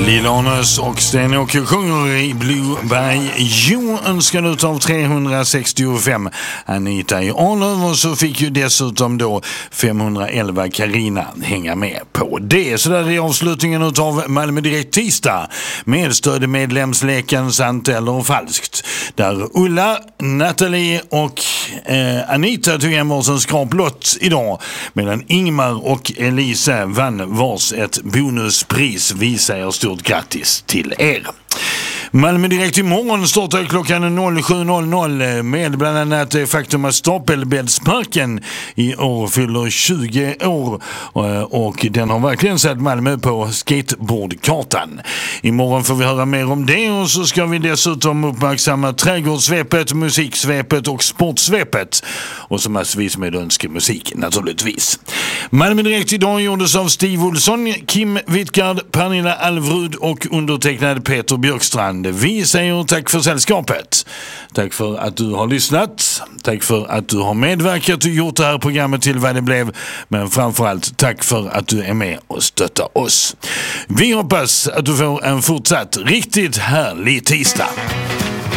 Lilanus och Sten-Åke sjunger i Blueberg. Jo önskar utav 365 Anita i Arlöv, och så fick ju dessutom då 511 Carina hänga med på det. Så där är avslutningen utav Malmö Direkt tisdag med stödmedlemsleken Sant eller falskt, där Ulla, Nathalie och Anita tog hem varsin skraplott idag, medan Ingmar och Elisa vann vars ett bonuspris. Vi säger stort grattis till er. Malmö Direkt imorgon startar klockan 07.00 med bland annat det faktum att Stapelbäddsparken i år fyller 20 år och den har verkligen satt Malmö på skateboardkartan. Imorgon får vi höra mer om det, och så ska vi dessutom uppmärksamma trädgårdssvepet, musiksvepet och sportsvepet, och så massvis med önskemusik naturligtvis. Malmö Direkt idag gjordes av Steve Olsson, Kim Wittgard, Pernilla Alvrud och undertecknad Peter Björkstrand. Vi säger tack för sällskapet. Tack för att du har lyssnat. Tack för att du har medverkat och gjort det här programmet till vad det blev. Men framförallt tack för att du är med och stöttar oss. Vi hoppas att du får en fortsatt riktigt härlig tisdag.